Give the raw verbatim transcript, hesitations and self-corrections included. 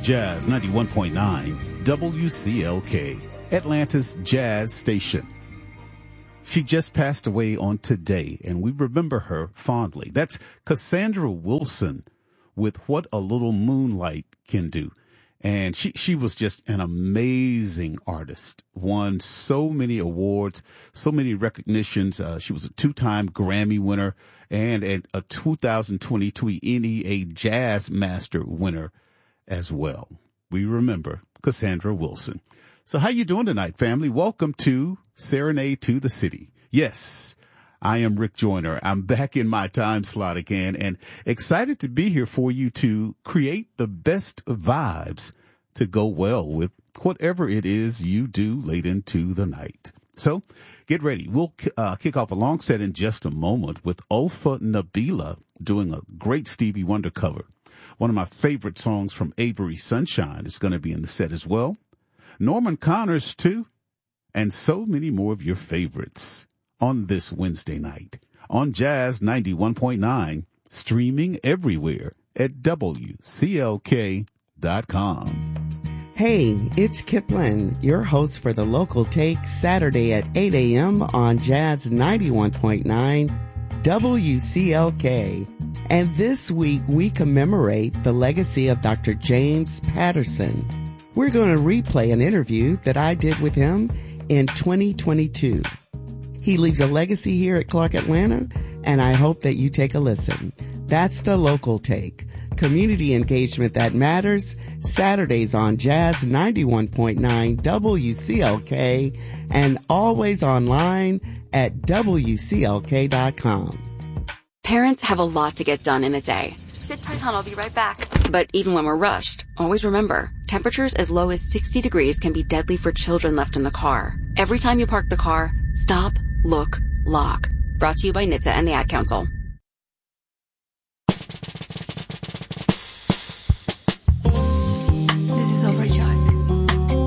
Jazz ninety-one point nine, W C L K, Atlanta's jazz station. She just passed away on today, and we remember her fondly. That's Cassandra Wilson with What a Little Moonlight Can Do. And she, she was just an amazing artist, won so many awards, so many recognitions. Uh, she was a two-time Grammy winner and a, a two thousand twenty-two N E A Jazz Master winner as well. We remember Cassandra Wilson. So how you doing tonight, family? Welcome to Serenade to the City. Yes, I am Rick Joyner. I'm back in my time slot again and excited to be here for you to create the best vibes to go well with whatever it is you do late into the night. So get ready. We'll uh, kick off a long set in just a moment with Ulfa Nabila doing a great Stevie Wonder cover. One of my favorite songs from Avery Sunshine is going to be in the set as well. Norman Connors, too, and so many more of your favorites on this Wednesday night on Jazz ninety-one point nine, streaming everywhere at W C L K dot com. Hey, it's Kipling, your host for the Local Take, Saturday at eight a.m. on Jazz ninety-one point nine, W C L K. And this week we commemorate the legacy of Doctor James Patterson. We're going to replay an interview that I did with him in twenty twenty-two. He leaves a legacy here at Clark Atlanta, and I hope that you take a listen. That's the Local Take, community engagement that matters, Saturdays on Jazz ninety-one point nine W C L K, and always online at W C L K dot com. Parents have a lot to get done in a day. Sit tight, hon, I'll be right back. But even when we're rushed, always remember, temperatures as low as sixty degrees can be deadly for children left in the car. Every time you park the car, stop, look, lock. Brought to you by N H T S A and the Ad Council.